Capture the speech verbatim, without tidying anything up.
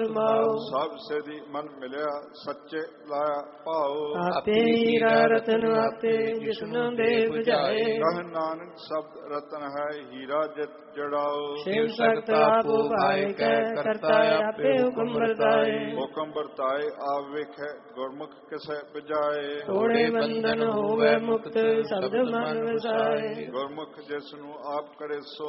ਸਭ ਸੇਧੀ ਮਨ ਮਿਲਿਆ ਸੱਚੇ ਲਾਇਆ ਭਾਉ। ਆਪੇ ਹੀਰਾ ਰਤਨ ਆਪੇ ਜਿਸਨੂੰ ਦੇ 부ਝਾਏ। ਕਹ ਨਾਨਕ ਸ਼ਬਦ ਰਤਨ ਹੈ ਹੀਰਾ ਜਿਤ ਜੜਾਓ। ਸ਼ਿਵ ਸਖਤ ਆਪੋ ਭਾਏ ਕੈ ਕਰਤਾ ਆਪੇ ਹੁਕਮ ਵਰਤਾਏ। ਹੁਕਮ ਵਰਤਾਏ ਆਪ ਵੇਖੈ ਗੁਰਮੁਖ ਕਿਸੈ ਬੁਝਾਏ। ਤੋੜੇ ਬੰਧਨ ਹੋਵੇ ਮੁਕਤ ਸ਼ਬਦ ਮਨ ਵਸਾਏ। ਗੁਰਮੁਖ ਜਿਸ ਨੂੰ ਆਪ ਕਰੇ ਸੋ